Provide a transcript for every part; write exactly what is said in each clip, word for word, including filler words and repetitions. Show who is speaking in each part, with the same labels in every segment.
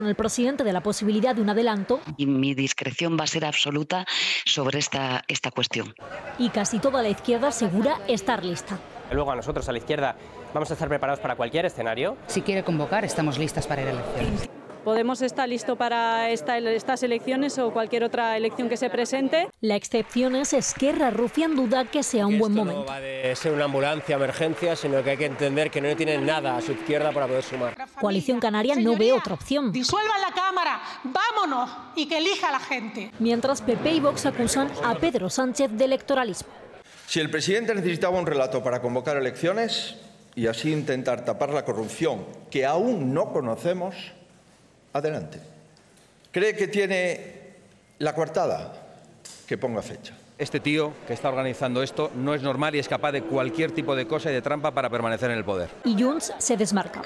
Speaker 1: El presidente de la posibilidad de un adelanto.
Speaker 2: Y mi discreción va a ser absoluta sobre esta, esta cuestión.
Speaker 1: Y casi toda la izquierda asegura estar lista.
Speaker 3: Luego a nosotros, a la izquierda, vamos a estar preparados para cualquier escenario.
Speaker 4: Si quiere convocar, estamos listas para ir a elecciones.
Speaker 5: Podemos estar listos para esta, estas elecciones o cualquier otra elección que se presente.
Speaker 1: La excepción es Esquerra. Rufián duda que sea un buen momento.
Speaker 3: No va de ser una ambulancia, emergencia, sino que hay que entender que no tienen nada a su izquierda para poder sumar.
Speaker 1: Coalición Canaria no ve otra opción.
Speaker 6: Disuelvan la Cámara, vámonos y que elija la gente.
Speaker 1: Mientras P P y Vox acusan a Pedro Sánchez de electoralismo.
Speaker 7: Si el presidente necesitaba un relato para convocar elecciones y así intentar tapar la corrupción que aún no conocemos, adelante. ¿Cree que tiene la coartada? Que ponga fecha.
Speaker 8: Este tío que está organizando esto no es normal y es capaz de cualquier tipo de cosa y de trampa para permanecer en el poder.
Speaker 1: Y Junts se desmarca.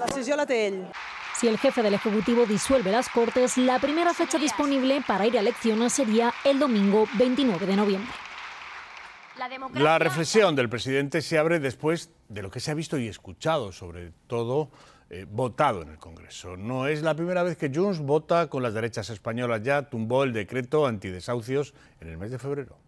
Speaker 1: Si el jefe del Ejecutivo disuelve las Cortes, la primera fecha disponible para ir a elecciones sería el domingo veintinueve de noviembre.
Speaker 9: La, la reflexión del presidente se abre después de lo que se ha visto y escuchado, sobre todo eh, votado en el Congreso. No es la primera vez que Junts vota con las derechas españolas. Ya tumbó el decreto antidesahucios en el mes de febrero.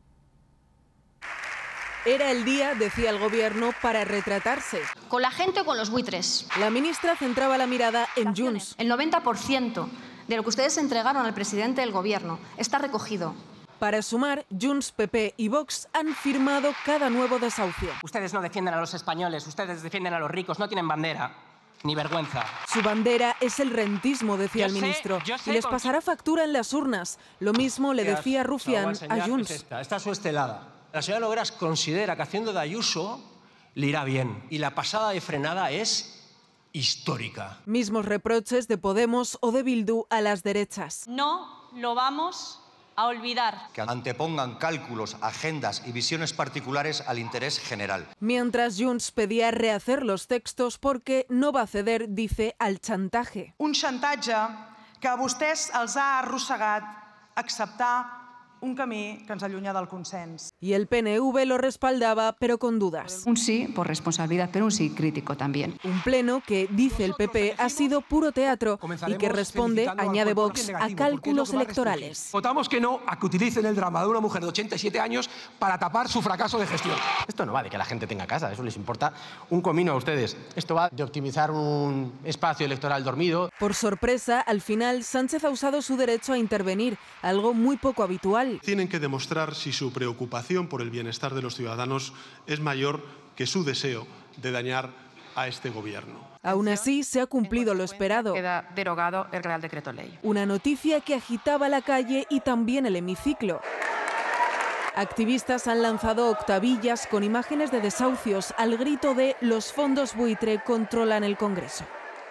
Speaker 10: Era el día, decía el Gobierno, para retratarse.
Speaker 11: ¿Con la gente o con los buitres?
Speaker 10: La ministra centraba la mirada en Junts.
Speaker 11: El noventa por ciento de lo que ustedes entregaron al presidente del Gobierno está recogido.
Speaker 10: Para sumar, Junts, P P y Vox han firmado cada nuevo desahucio.
Speaker 3: Ustedes no defienden a los españoles, ustedes defienden a los ricos, no tienen bandera, ni vergüenza.
Speaker 10: Su bandera es el rentismo, decía
Speaker 3: yo
Speaker 10: el ministro,
Speaker 3: sé, sé
Speaker 10: y les pasará factura en las urnas. Lo mismo le decía Rufián a, a Junts.
Speaker 12: Es esta, esta es su estelada. La señora Nogras considera que haciendo de Ayuso le irá bien, y la pasada de frenada es histórica.
Speaker 10: Mismos reproches de Podemos o de Bildu a las derechas.
Speaker 5: No lo vamos a olvidar.
Speaker 13: Que antepongan cálculos, agendas y visiones particulares al interés general.
Speaker 10: Mientras Junts pedía rehacer los textos porque no va a ceder, dice, al chantaje.
Speaker 6: Un xantatge que a vostès els ha arrossegat acceptar un camí que ens allunya del consens.
Speaker 10: Y el P N V lo respaldaba, pero con dudas.
Speaker 4: Un sí por responsabilidad, pero un sí crítico también.
Speaker 10: Un pleno que, dice el P P, ha sido puro teatro y que responde, añade Vox, a cálculos electorales.
Speaker 12: Votamos que no a que utilicen el drama de una mujer de ochenta y siete años para tapar su fracaso de gestión.
Speaker 3: Esto no va de que la gente tenga casa, eso les importa un comino a ustedes. Esto va de optimizar un espacio electoral dormido.
Speaker 10: Por sorpresa, al final, Sánchez ha usado su derecho a intervenir, algo muy poco habitual.
Speaker 14: Tienen que demostrar si su preocupación por el bienestar de los ciudadanos es mayor que su deseo de dañar a este gobierno.
Speaker 10: Aún así, se ha cumplido lo esperado.
Speaker 4: Queda derogado el Real Decreto Ley.
Speaker 10: Una noticia que agitaba la calle y también el hemiciclo. Activistas han lanzado octavillas con imágenes de desahucios al grito de «Los fondos buitre controlan el Congreso».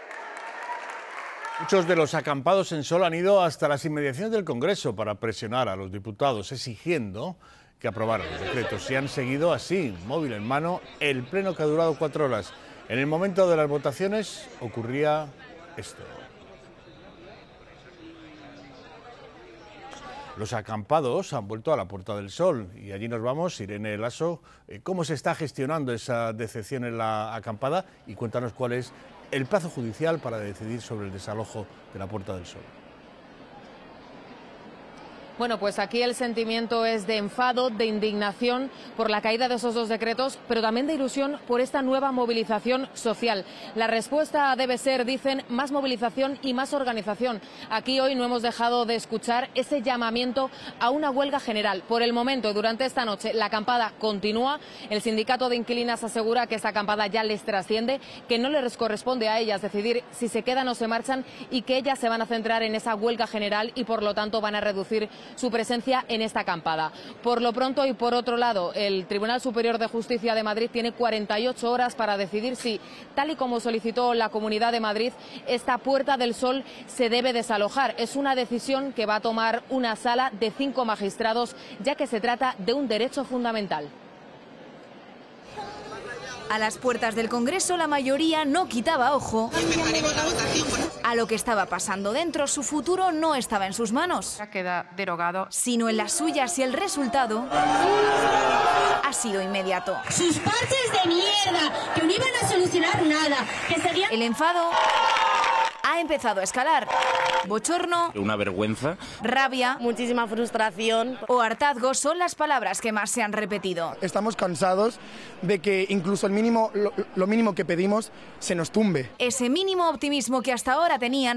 Speaker 9: Muchos de los acampados en Sol han ido hasta las inmediaciones del Congreso para presionar a los diputados, exigiendo que aprobaran los decretos. Y han seguido así, móvil en mano, el pleno que ha durado cuatro horas. En el momento de las votaciones ocurría esto. Los acampados han vuelto a la Puerta del Sol y allí nos vamos, Irene Lasso. ¿Cómo se está gestionando esa decepción en la acampada? Y cuéntanos cuál es el plazo judicial para decidir sobre el desalojo de la Puerta del Sol.
Speaker 15: Bueno, pues aquí el sentimiento es de enfado, de indignación por la caída de esos dos decretos, pero también de ilusión por esta nueva movilización social. La respuesta debe ser, dicen, más movilización y más organización. Aquí hoy no hemos dejado de escuchar ese llamamiento a una huelga general. Por el momento, durante esta noche, la acampada continúa. El sindicato de inquilinas asegura que esta acampada ya les trasciende, que no les corresponde a ellas decidir si se quedan o se marchan y que ellas se van a centrar en esa huelga general y, por lo tanto, van a reducir su presencia en esta acampada. Por lo pronto y por otro lado, el Tribunal Superior de Justicia de Madrid tiene cuarenta y ocho horas para decidir si, tal y como solicitó la Comunidad de Madrid, esta Puerta del Sol se debe desalojar. Es una decisión que va a tomar una sala de cinco magistrados, ya que se trata de un derecho fundamental.
Speaker 16: A las puertas del Congreso la mayoría no quitaba ojo a lo que estaba pasando dentro. Su futuro no estaba en sus manos.
Speaker 4: Queda derogado.
Speaker 16: Sino en las suyas, y el resultado ha sido inmediato.
Speaker 17: Sus parches de mierda, que no iban a solucionar nada, que serían...
Speaker 16: El enfado ha empezado a escalar. Bochorno,
Speaker 17: una vergüenza,
Speaker 16: rabia,
Speaker 18: muchísima frustración
Speaker 16: o hartazgo son las palabras que más se han repetido.
Speaker 19: Estamos cansados de que incluso el mínimo, lo, lo mínimo que pedimos se nos tumbe.
Speaker 16: Ese mínimo optimismo que hasta ahora tenían